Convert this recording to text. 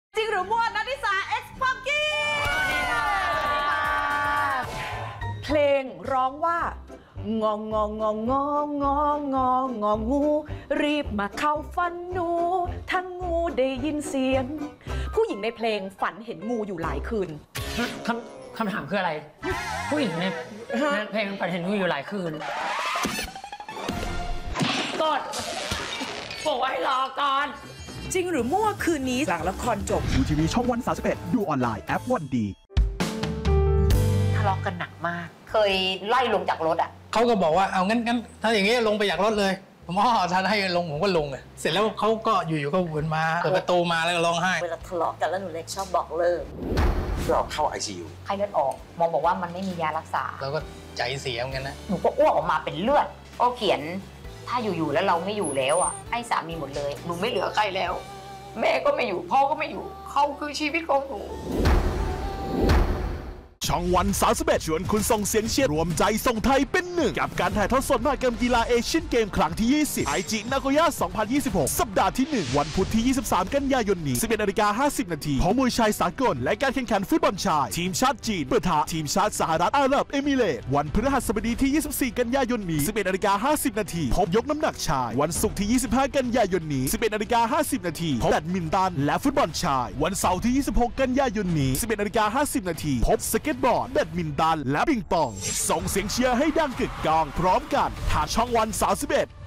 จริงหรือมั่วนัทธิสาเอ็กซ์พังกี้เพลงร้องว่างองงองงองงองงองงองงองูรีบมาเข้าฝันหนูทั้งงูได้ยินเสียงผู้หญิงในเพลงฝันเห็นงูอยู่หลายคืนคำถามคืออะไรผู้หญิงในเพลงฝันเห็นงูอยู่หลายคืนกดบอกว่าให้รอก่อนจริงหรือมั่วคืนนี้หลังละครจบดูทีวีช่องวัน31ดูออนไลน์แอปวันดีทะเลาะกันหนักมากเคยไล่ลงจากรถอ่ะเขาก็บอกว่าเอางั้นถ้าอย่างงี้ลงไปจากรถเลยผมถ้าให้ลงผมก็ลงเลยเสร็จแล้วเขาก็อยู่ๆก็วนมาเปิดประตูมาแล้วก็ร้องไห้เวลาทะเลาะกันแล้วหนูเล็กชอบบอกเลิกเราเข้า ICU ไข้เลือดออกหมอบอกว่ามันไม่มียารักษาเราก็ใจเสียเหมือนกันนะหนูก็อ้วกออกมาเป็นเลือดก็เขียนถ้าอยู่ๆแล้วเราไม่อยู่แล้วอ่ะให้สามีหมดเลยหนูไม่เหลือใครแล้วแม่ก็ไม่อยู่พ่อก็ไม่อยู่เขาคือชีวิตของหนูช่องวัน31ชวนคุณส่งเสียงเชียร์รวมใจส่งไทยเป็นหนึ่งกับการถ่ายทอดสดมหกรรมกีฬาเอเชียนเกมครั้งที่ 20 ไอจินาโกย่า 2026 สัปดาห์ที่ 1 วันพุธที่ 23 กันยายนนี้ 11:50 นาทีของมวยชายสากลและการแข่งขันฟุตบอลชายทีมชาติจีนปะทะทีมชาติสหรัฐอาหรับเอมิเรตส์วันพฤหัสบดีที่ 24 กันยายนนี้ 11:50 นาทีพบยกน้ำหนักชายวันศุกร์ที่ 25 กันยายนนี้ 11:50 นาทีพบแบดมินตันและฟุตบอลชายวันเสาร์ที่ 26 กันยายนนี้ 11:50 นาทีพบสเก็ตบอร์ดแบดมินตันและปิงปองส่งเสียงเชียร์ให้ดังกึกก้องพร้อมกันทางช่องวัน31